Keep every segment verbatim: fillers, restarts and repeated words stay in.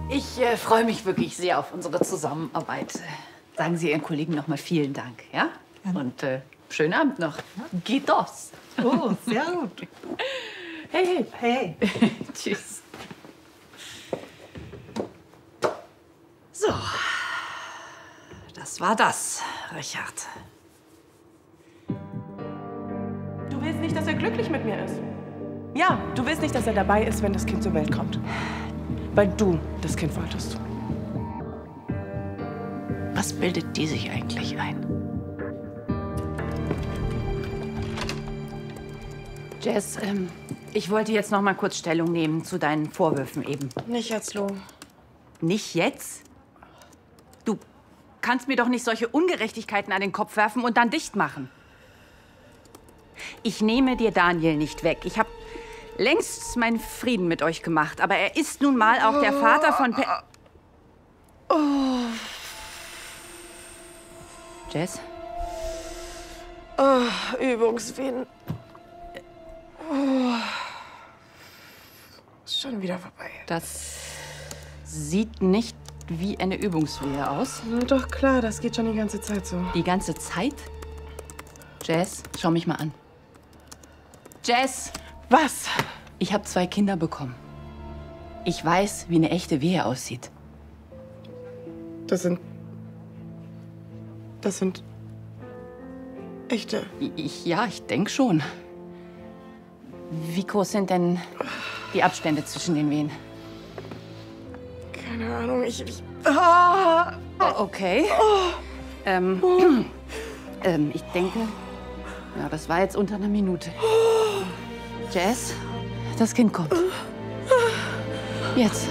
Ich äh, freue mich wirklich sehr auf unsere Zusammenarbeit. Sagen Sie Ihren Kollegen noch mal vielen Dank, ja? ja. Und äh, schönen Abend noch. Geht das? Oh, sehr gut. Hey, hey. Hey. Tschüss. So, das war das, Richard. Du willst nicht, dass er glücklich mit mir ist. Ja, du willst nicht, dass er dabei ist, wenn das Kind zur Welt kommt. Weil du das Kind wolltest. Was bildet die sich eigentlich ein? Jess, ähm, ich wollte jetzt noch mal kurz Stellung nehmen zu deinen Vorwürfen eben. Nicht jetzt, Lo. Nicht jetzt? Du kannst mir doch nicht solche Ungerechtigkeiten an den Kopf werfen und dann dicht machen. Ich nehme dir Daniel nicht weg. Ich habe längst meinen Frieden mit euch gemacht. Aber er ist nun mal auch der Vater von Pe... Oh. Jess? Oh, Übungswehen. Oh. Ist schon wieder vorbei. Das sieht nicht wie eine Übungswehe aus. Na doch, klar, das geht schon die ganze Zeit so. Die ganze Zeit? Jess, schau mich mal an. Jess! Was? Ich habe zwei Kinder bekommen. Ich weiß, wie eine echte Wehe aussieht. Das sind... Das sind... echte... Ich, ja, ich denke schon. Wie groß sind denn die Abstände zwischen den Wehen? Keine Ahnung, ich... ich ah! Okay. Oh. Ähm, oh. ähm, ich denke... Ja, das war jetzt unter einer Minute. Jess, das Kind kommt. Jetzt.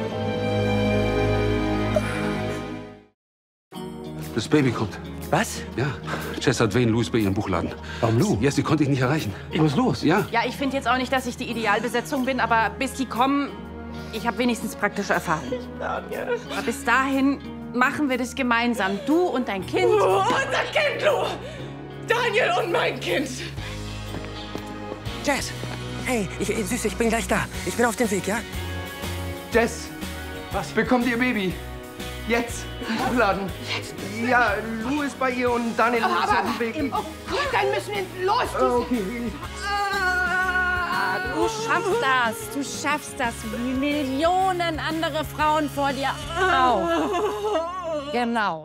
Das Baby kommt. Was? Ja. Jess hat Wayne Lewis bei ihrem Buchladen. Warum Lou? Ja, sie konnte ich nicht erreichen. Ich muss los. Ja. Ja, ich finde jetzt auch nicht, dass ich die Idealbesetzung bin, aber bis die kommen, ich habe wenigstens praktische Erfahrung. Daniel. Aber bis dahin machen wir das gemeinsam. Du und dein Kind. Oh, unser Kind, du! Daniel und mein Kind! Jess! Hey, ich, ich, Süße, ich bin gleich da. Ich bin auf dem Weg, ja? Jess, was bekommt ihr Baby? Jetzt, im Buchladen. Jetzt? Ja, Lou ist bei ihr und Daniel aber, ist aber, auf dem Weg. Im, oh Gott, dann müssen wir los. Ah, okay. Ah, du schaffst das. Du schaffst das, wie Millionen andere Frauen vor dir auch. Genau.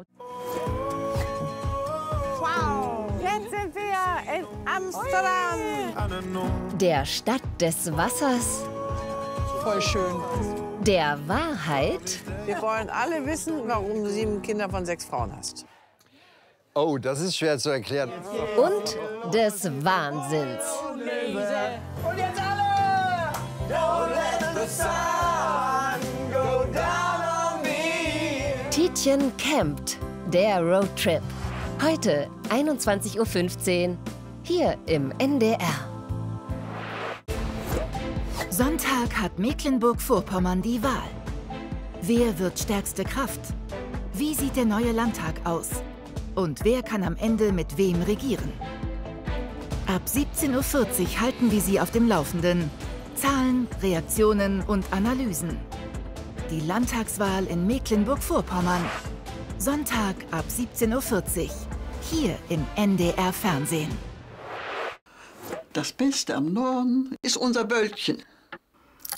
Wow, jetzt sind wir in Amsterdam. Der Stadt des Wassers. Voll schön. Der Wahrheit. Wir wollen alle wissen, warum du sieben Kinder von sechs Frauen hast. Oh, das ist schwer zu erklären. Und des Wahnsinns. Und jetzt alle! Don't let the sun go down on me. Tietjen campt. Der Roadtrip. Heute einundzwanzig Uhr fünfzehn. Hier im N D R. Sonntag hat Mecklenburg-Vorpommern die Wahl. Wer wird stärkste Kraft? Wie sieht der neue Landtag aus? Und wer kann am Ende mit wem regieren? Ab siebzehn Uhr vierzig halten wir Sie auf dem Laufenden. Zahlen, Reaktionen und Analysen. Die Landtagswahl in Mecklenburg-Vorpommern. Sonntag ab siebzehn Uhr vierzig. Hier im N D R Fernsehen. Das Beste am Norden ist unser Wöldchen.